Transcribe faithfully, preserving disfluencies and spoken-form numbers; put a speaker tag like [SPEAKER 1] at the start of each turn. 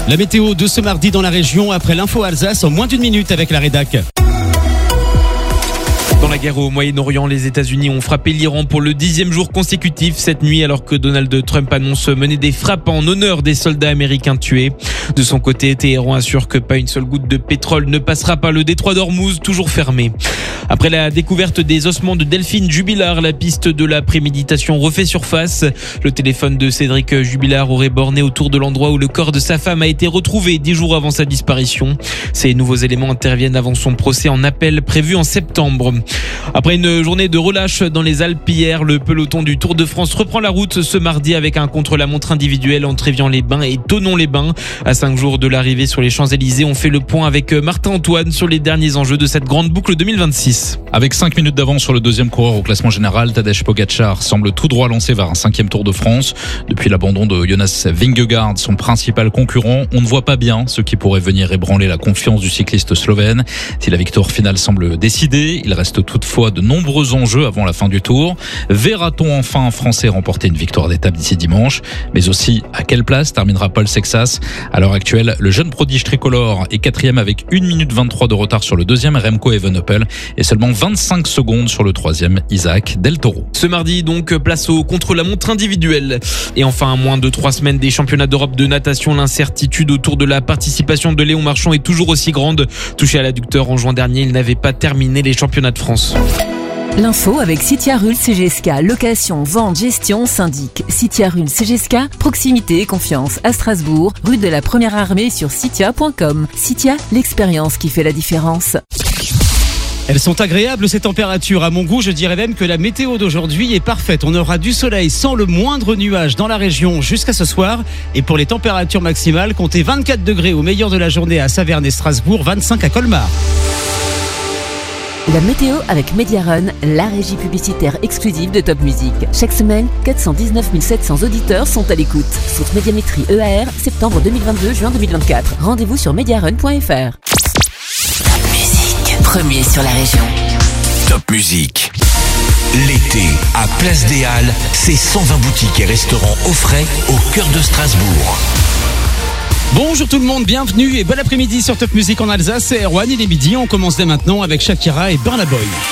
[SPEAKER 1] La météo de ce mardi dans la région après l'info Alsace en moins d'une minute avec la rédac.
[SPEAKER 2] Dans la guerre au Moyen-Orient, les États-Unis ont frappé l'Iran pour le dixième jour consécutif cette nuit, alors que Donald Trump annonce mener des frappes en honneur des soldats américains tués. De son côté, Téhéran assure que pas une seule goutte de pétrole ne passera par le détroit d'Ormuz, toujours fermé. Après la découverte des ossements de Delphine Jubilard, la piste de la préméditation refait surface. Le téléphone de Cédric Jubilard aurait borné autour de l'endroit où le corps de sa femme a été retrouvé dix jours avant sa disparition. Ces nouveaux éléments interviennent avant son procès en appel prévu en septembre. Après une journée de relâche dans les Alpes hier, le peloton du Tour de France reprend la route ce mardi avec un contre-la-montre individuel entre Évian-les-Bains et Thonon-les-Bains. À cinq jours de l'arrivée sur les Champs-Élysées, on fait le point avec Martin Antoine sur les derniers enjeux de cette grande boucle deux mille vingt-six.
[SPEAKER 3] Avec cinq minutes d'avance sur le deuxième coureur au classement général, Tadej Pogacar semble tout droit lancé vers un cinquième Tour de France. Depuis l'abandon de Jonas Vingegaard, son principal concurrent, on ne voit pas bien ce qui pourrait venir ébranler la confiance du cycliste slovène. Si la victoire finale semble décidée, il reste toutefois de nombreux enjeux avant la fin du Tour. Verra-t-on enfin un Français remporter une victoire d'étape d'ici dimanche? Mais aussi, à quelle place terminera Paul Sexas? À l'heure actuelle, le jeune prodige tricolore est quatrième avec une minute vingt-trois de retard sur le deuxième Remco Evenepoel et seulement vingt-cinq secondes sur le troisième Isaac Del Toro.
[SPEAKER 2] Ce mardi, donc, place au contre-la-montre individuel. Et enfin, à moins de trois semaines des championnats d'Europe de natation, l'incertitude autour de la participation de Léon Marchand est toujours aussi grande. Touché à l'adducteur en juin dernier, il n'avait pas terminé les championnats de France.
[SPEAKER 4] L'info avec Citiarul C G S K, location, vente, gestion, syndic. Citiarul C G S K, proximité et confiance à Strasbourg, rue de la Première Armée sur citia point com. Citia, l'expérience qui fait la différence.
[SPEAKER 1] Elles sont agréables ces températures. À mon goût, je dirais même que la météo d'aujourd'hui est parfaite. On aura du soleil sans le moindre nuage dans la région jusqu'à ce soir. Et pour les températures maximales, comptez vingt-quatre degrés au meilleur de la journée à Saverne et Strasbourg, vingt-cinq à Colmar.
[SPEAKER 4] La météo avec Mediarun, la régie publicitaire exclusive de Top Music. Chaque semaine, quatre cent dix-neuf mille sept cents auditeurs sont à l'écoute. Source Médiamétrie E A R, septembre deux mille vingt-deux, juin deux mille vingt-quatre. Rendez-vous sur mediarun point f r.
[SPEAKER 5] Top Music, premier sur la région. Top Music. L'été, à Place des Halles, c'est cent vingt boutiques et restaurants au frais au cœur de Strasbourg.
[SPEAKER 1] Bonjour tout le monde, bienvenue et bon après-midi sur Top Music en Alsace. C'est Erwan, il est midi, on commence dès maintenant avec Shakira et Burna Boy.